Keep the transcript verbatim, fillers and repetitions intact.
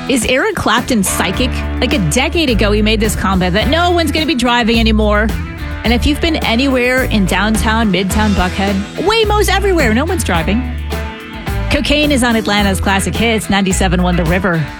Is Eric Clapton psychic? Like a decade ago, he made this comment that no one's going to be driving anymore. And if you've been anywhere in downtown, midtown Buckhead, Waymo's everywhere, no one's driving. Cocaine is on Atlanta's Classic Hits, ninety-seven point one The River.